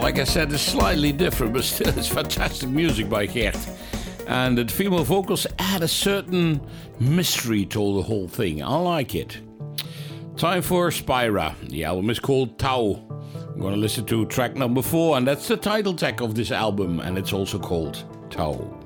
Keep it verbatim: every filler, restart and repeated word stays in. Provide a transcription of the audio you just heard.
like I said, it's slightly different, but still it's fantastic music by Gert. And the female vocals add a certain mystery to the whole thing. I like it. Time for Spyra. The album is called Tau. I'm going to listen to track number four, and that's the title track of this album, and it's also called Tau.